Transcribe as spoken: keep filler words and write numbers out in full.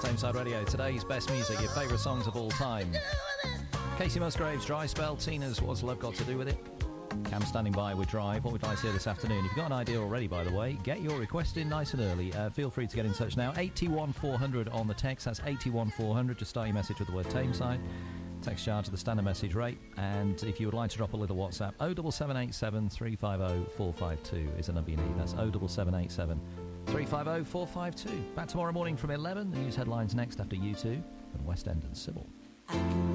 Tameside Radio, today's best music, your favourite songs of all time. Casey Musgraves, Dry Spell. Tina's What's Love Got to Do With It? Cam standing by with Drive. What we'd like to hear this afternoon. If you've got an idea already, by the way, get your request in nice and early. Uh, feel free to get in touch now. eight one four hundred on the text. That's eight one four hundred. Just start your message with the word Tameside. Text charge at the standard message rate. And if you would like to drop a little WhatsApp, oh seven seven eight seven, three five oh, four five two is the number you need. That's oh seven seven eight seven, three five oh, four five two. Back tomorrow morning from eleven. The news headlines next after U two and West End and Sybil.